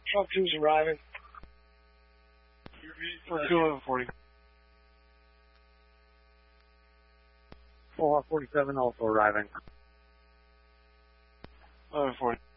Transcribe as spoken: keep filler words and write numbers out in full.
Truck two's arriving. For two eleven forty. four forty-seven also arriving. eleven forty.